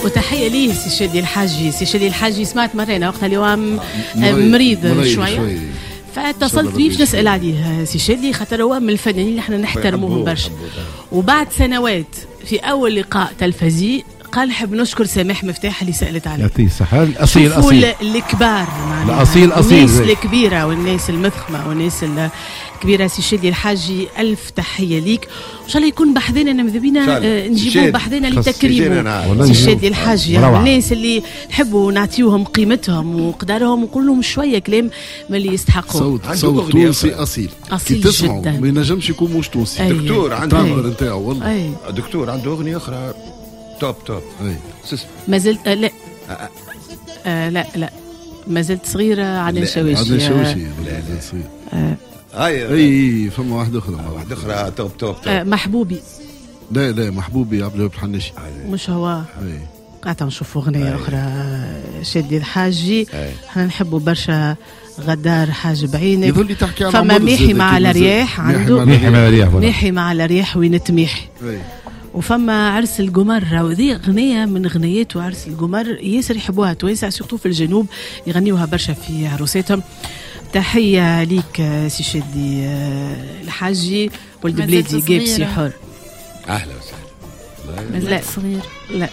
وتحية ليه سي شادي الحاجي. سي شادي الحاجي سمعت مرة أنا وقتها اللي هو مريض شوية، فاتصلت بيه باش نسأل عليه سي شادي، خاطر هو من الفنانين اللي احنا نحترموهم برشا. وبعد سنوات في أول لقاء تلفزي قال نحب نشكر سماح مفتاح اللي سألت عليه. يعطيه الصحة. الأصيل الكبار، الأصيل الناس الكبيرة والناس المثخمة والناس الكبيرة. سي شادي الحاجي ألف تحية ليك، وإن شاء الله يكون بحذنا مذبينا نجيبوه بحذنا لتكريمه. سي شادي الحاجي يعني الناس اللي نحبوا نعطيوهم قيمتهم وقدرهم ونقول لهم شوية كلام من اللي يستحقوا. صوت تونسي أصيل كي تسمعوا ما ينجمش يكون مش تونسي. دكتور عنده نتاعو والله. دكتور عنده أغنية أخرى توب ما زلت لا لا ما زلت صغيرة عن الشواشي. عن الشواشي لا صغير. اي فما واحدة أخرى توب محبوبي. لا محبوبي عبد الوهاب الحناشي مش هو. قاعدة نشوف أغنية أخرى شادي الحاجي. احنا نحبوا برشا غدار حاج بعينك. يظل تحكي عن فما ميحي مع الرياح عنده ميحي مع الرياح وين تميحي. وفما عرس القمر، وذي أغنية من أغنيات وعرس القمر ياسر يحبوها توانسة سورتو في الجنوب، يغنيوها برشا في عروساتهم. تحية ليك سي شادي الحاجي، ولد بلادي جابسي حر. أهلا وسهلا. لا صغير لا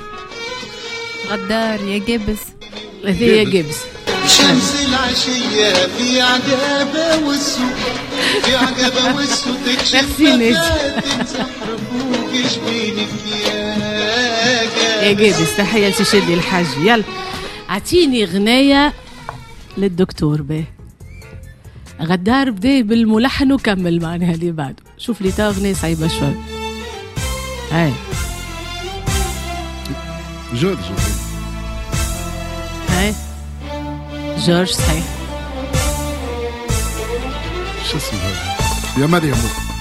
غدار يا جابس. هذه يا جابس. شمس العشية في عقبة والسوق، في عقبة والسوق تكشف يا جابس. تحية لسي شادي الحاجي. يلا عطيني غناية للدكتور به غدار، بدا بالملحن وكمل معناها اللي بعده. شوف لي تا غناية صعيبة شوي. هاي جورج. هاي جورج صحيح. شو اسمه هذا يا مريم؟